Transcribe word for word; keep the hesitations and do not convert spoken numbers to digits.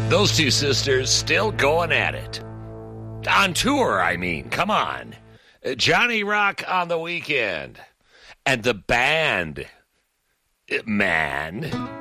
Those two sisters still going at it. On tour, I mean. Come on. Johnny Rock on the Weekend. And the band, man...